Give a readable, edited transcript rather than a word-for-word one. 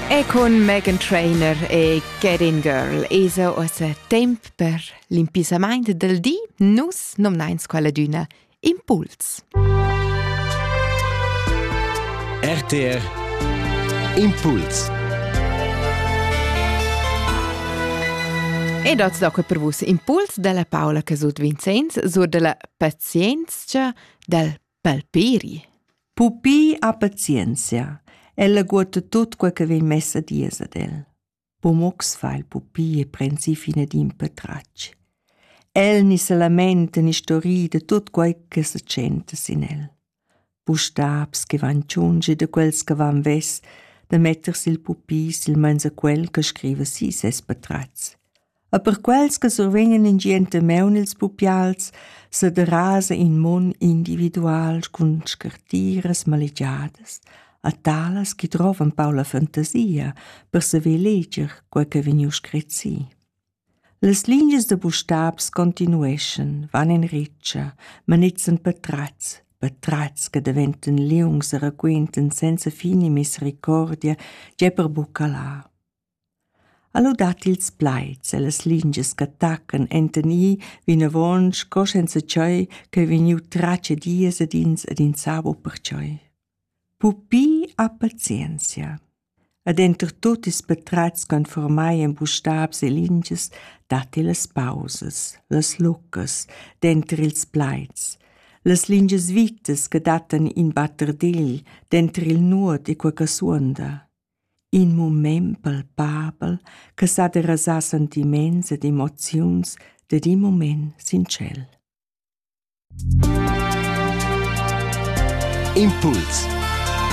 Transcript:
E con Meghan Trainor e Get In Girl esa ossa temp per l'impisamaint del di, nus nomnains quella d'üna Impuls. RTR Impuls. E dots doca per vus Impuls della Paola Casut Vincenz sur della pazienza del palperi. Pupi ha pazienza. Ella guarda tut quel che vien messa dies ad el. Pomox fa il pupi e prensi fine d'impetracci. El ni se lamenta ni storida tut quel che se centa sin el. Bustabs che van giunge de quels che van ves, de mettersi il pupi sil menza quel che scrive si ses patrazzi. E per quels che survegnan in gente meun ils pupials, se derasa in mon individual cun scartiras malegiadas, a talas che trovan pau la fantasia per saver leger quel che veniu screzi. Les linges de bustabs continueschen, van in riccia, ma netzen patrazzi che diventen liungs e raquenten senza fini misericordia, ge per bucalà. Allo dat ils plaids e les linges che attaccan enteni vina vonsch co senza cioi che veniu tracce dies ed in sabo per cioi. Pupi ha pazienza. Ed enter tutis patrazzi conformai en bustabs e linges dati les pauses, les lucas, denter ils plaids, les linges vites che daten in batterdegl, denter il nuot e quel che suonda. In moment palpabel che sa de rasar sentiments ed emoziuns de di moment sincel. Impuls.